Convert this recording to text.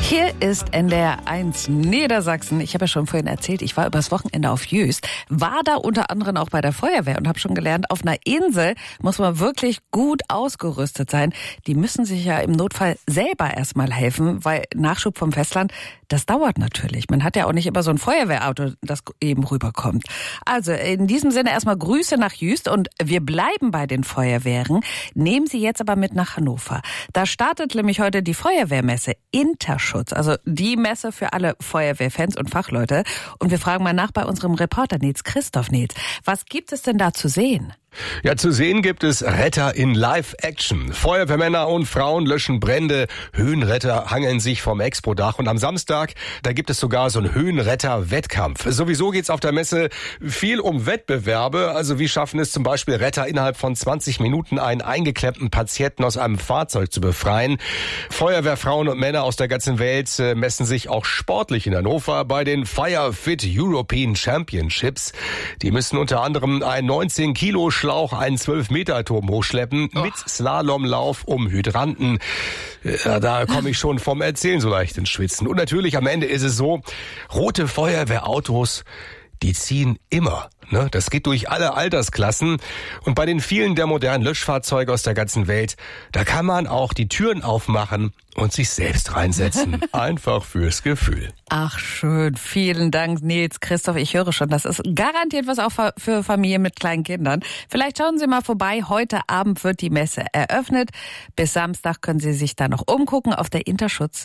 Hier ist NDR 1 Niedersachsen. Ich habe ja schon vorhin erzählt, ich war übers Wochenende auf Jüst, war da unter anderem auch bei der Feuerwehr und habe schon gelernt, auf einer Insel muss man wirklich gut ausgerüstet sein. Die müssen sich ja im Notfall selber erstmal helfen, weil Nachschub vom Festland, das dauert natürlich. Man hat ja auch nicht immer so ein Feuerwehrauto, das eben rüberkommt. Also in diesem Sinne erstmal Grüße nach Jüst und wir bleiben bei den Feuerwehren, nehmen Sie jetzt aber mit nach Hannover. Da startet nämlich heute die Feuerwehrmesse Interschutz, also die Messe für alle Feuerwehrfans und Fachleute. Und wir fragen mal nach bei unserem Reporter Christoph Nils. Was gibt es denn da zu sehen? Ja, zu sehen gibt es Retter in Live-Action. Feuerwehrmänner und Frauen löschen Brände, Höhenretter hangeln sich vom Expo-Dach und am Samstag, da gibt es sogar so einen Höhenretter-Wettkampf. Sowieso geht's auf der Messe viel um Wettbewerbe, also wie schaffen es zum Beispiel Retter innerhalb von 20 Minuten einen eingeklemmten Patienten aus einem Fahrzeug zu befreien. Feuerwehrfrauen und Männer aus der ganzen Welt messen sich auch sportlich in Hannover bei den Firefit European Championships. Die müssen unter anderem einen 19 Kilo Schlauch einen 12-Meter-Turm hochschleppen mit Slalomlauf um Hydranten. Ja, da komme ich schon vom Erzählen so leicht ins Schwitzen. Und natürlich am Ende ist es so, rote Feuerwehrautos, die ziehen immer. Ne? Das geht durch alle Altersklassen. Und bei den vielen der modernen Löschfahrzeuge aus der ganzen Welt, da kann man auch die Türen aufmachen und sich selbst reinsetzen. Einfach fürs Gefühl. Ach schön, vielen Dank Nils. Christoph, ich höre schon, das ist garantiert was auch für Familien mit kleinen Kindern. Vielleicht schauen Sie mal vorbei, heute Abend wird die Messe eröffnet. Bis Samstag können Sie sich da noch umgucken auf der Interschutz